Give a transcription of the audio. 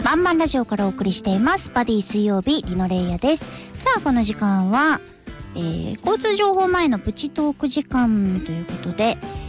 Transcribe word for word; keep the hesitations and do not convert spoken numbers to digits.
バンバンラジオからお送りしていますバディ水曜日リノレイヤです。さあこの時間は、えー、交通情報前のプチトーク時間ということで、